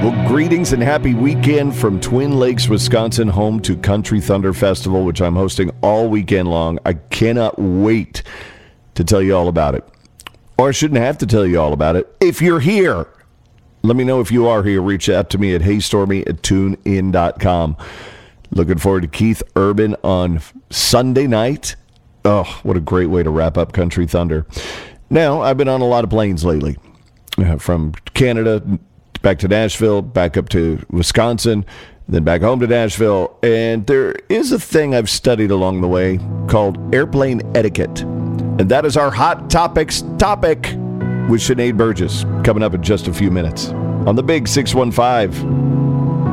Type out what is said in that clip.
Well, greetings and happy weekend from Twin Lakes, Wisconsin, home to Country Thunder Festival, which I'm hosting all weekend long. I cannot wait to tell you all about it. Or I shouldn't have to tell you all about it. If you're here, let me know if you are here. Reach out to me at heystormy@tunein.com. Looking forward to Keith Urban on Sunday night. Oh, what a great way to wrap up Country Thunder. Now, I've been on a lot of planes lately. From Canada back to Nashville, back up to Wisconsin, then back home to Nashville. And there is a thing I've studied along the way called airplane etiquette. And that is our Hot Topics topic with Sinead Burgess, coming up in just a few minutes on the Big 615.